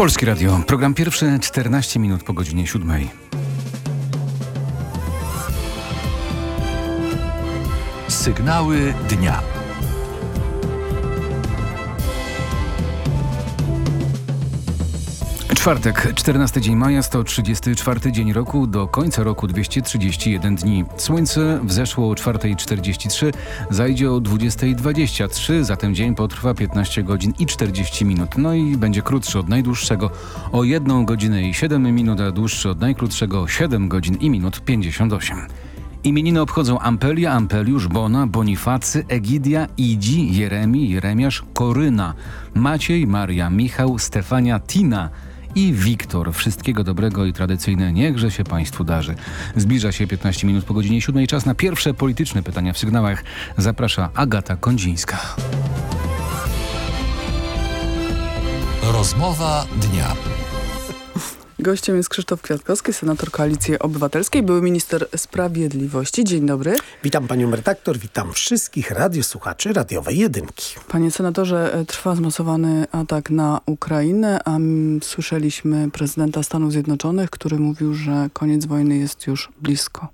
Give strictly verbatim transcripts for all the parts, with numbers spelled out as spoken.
Polskie Radio, program pierwszy, czternaście minut po godzinie siódmej. Sygnały dnia. Czwartek, czternasty dzień maja, sto trzydziesty czwarty dzień roku, do końca roku dwieście trzydzieści jeden dni. Słońce wzeszło o czwarta czterdzieści trzy, zajdzie o dwudziesta dwadzieścia trzy, zatem dzień potrwa piętnaście godzin i czterdzieści minut. No i będzie krótszy od najdłuższego o jedną godzinę i siedem minut, a dłuższy od najkrótszego o siedem godzin i minut pięćdziesiąt osiem. Imieniny obchodzą Ampelia, Ampeliusz, Bona, Bonifacy, Egidia, Idzi, Jeremi, Jeremiasz, Koryna, Maciej, Maria, Michał, Stefania, Tina i Wiktor. Wszystkiego dobrego i tradycyjne niechże się Państwu darzy. Zbliża się piętnaście minut po godzinie siódmej. Czas na pierwsze polityczne pytania w sygnałach. Zaprasza Agata Kondzińska. Rozmowa dnia. Gościem jest Krzysztof Kwiatkowski, senator Koalicji Obywatelskiej, były minister sprawiedliwości. Dzień dobry. Witam panią redaktor, witam wszystkich radiosłuchaczy radiowej jedynki. Panie senatorze, trwa zmasowany atak na Ukrainę, a m, słyszeliśmy prezydenta Stanów Zjednoczonych, który mówił, że koniec wojny jest już blisko.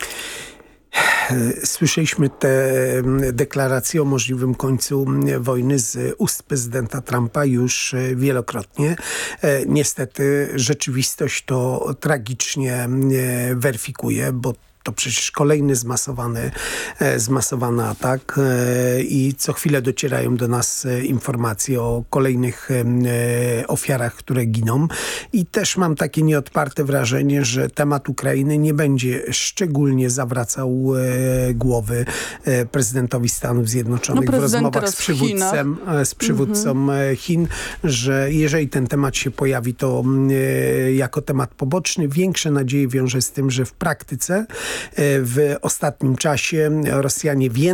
Słyszeliśmy te deklaracje o możliwym końcu wojny z ust prezydenta Trumpa już wielokrotnie. Niestety rzeczywistość to tragicznie weryfikuje, bo to przecież kolejny zmasowany, zmasowany atak i co chwilę docierają do nas informacje o kolejnych ofiarach, które giną. I też mam takie nieodparte wrażenie, że temat Ukrainy nie będzie szczególnie zawracał głowy prezydentowi Stanów Zjednoczonych no, w rozmowach z przywódcem, z przywódcą mhm. Chin, że jeżeli ten temat się pojawi, to jako temat poboczny. Większe nadzieje wiąże z tym, że w praktyce w ostatnim czasie Rosjanie więcej